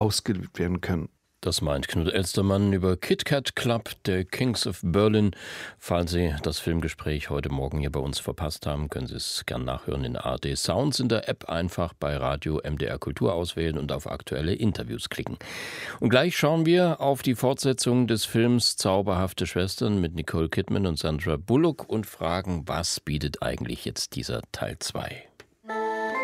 ausgelebt werden können. Das meint Knut Elstermann über Kit Kat Club der Kings of Berlin. Falls Sie das Filmgespräch heute Morgen hier bei uns verpasst haben, können Sie es gern nachhören in ARD Sounds in der App. Einfach bei Radio MDR Kultur auswählen und auf aktuelle Interviews klicken. Und gleich schauen wir auf die Fortsetzung des Films Zauberhafte Schwestern mit Nicole Kidman und Sandra Bullock und fragen, was bietet eigentlich jetzt dieser Teil 2?